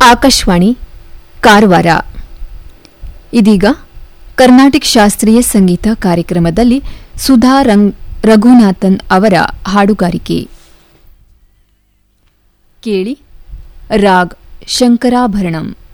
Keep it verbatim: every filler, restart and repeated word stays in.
ಆಕಾಶವಾಣಿ ಕಾರವಾರ. ಇದೀಗ ಕರ್ನಾಟಿಕ್ ಶಾಸ್ತ್ರೀಯ ಸಂಗೀತ ಕಾರ್ಯಕ್ರಮದಲ್ಲಿ ಸುಧಾ ರಂಗ್ ರಘುನಾಥನ್ ಅವರ ಹಾಡುಗಾರಿಕೆ ಕೇಳಿ. ರಾಗ್ ಶಂಕರಾಭರಣಂ.